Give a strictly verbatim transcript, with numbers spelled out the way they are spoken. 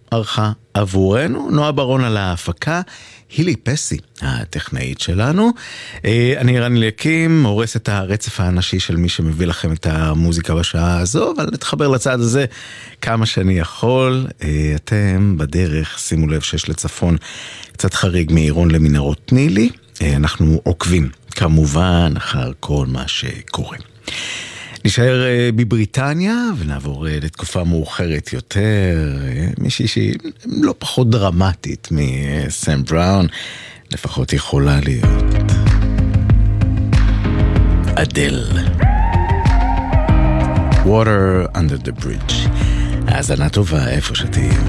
ערכה עבורנו, נועה ברון על ההפקה, הילי פסי, הטכנאית שלנו. אני רני אליקים, הורס את הרצף האנשי של מי שמביא לכם את המוזיקה בשעה הזו, אבל נתחבר לצד הזה כמה שאני יכול. אתם בדרך, שימו לב שיש לצפון קצת חריג מעירון למנהרות נילי. אנחנו עוקבים כמובן אחר כל מה שקורה. נשאר בבריטניה ונעבור לתקופה מאוחרת יותר, מישהי שהיא לא פחות דרמטית מסם בראון, לפחות יכולה להיות. אדל. Water under the bridge. האזנה טובה איפה שתהיו.